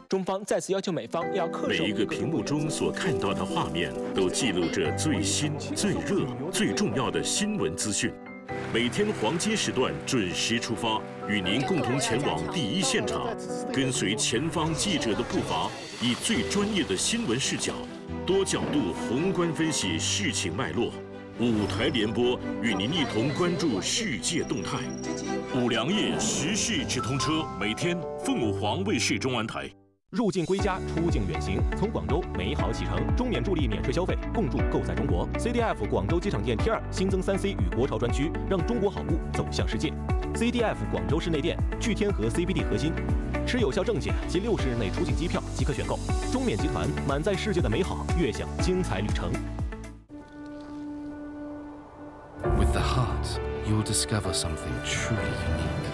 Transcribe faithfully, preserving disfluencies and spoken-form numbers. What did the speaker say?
中方再次要求美方要恪守。 每一个屏幕中所看到的画面，都记录着最新、最热、最重要的新闻资讯。每天黄金时段准时出发，与您共同前往第一现场，跟随前方记者的步伐，以最专业的新闻视角，多角度宏观分析事情脉络。五台联播与您一同关注世界动态。五粮液时事直通车，每天凤凰卫视中安台。 入境归家，出境远行，从广州美好启程，中免助力免税消费，共筑购在中国。C D F 广州机场店 T 二新增三 C 与国潮专区，让中国好物走向世界。C D F 广州市内店聚天河 C B D 核心，持有效证件及六十日内出境机票即可选购。中免集团满载世界的美好，悦享精彩旅程。 With the heart, you'll discover something truly unique.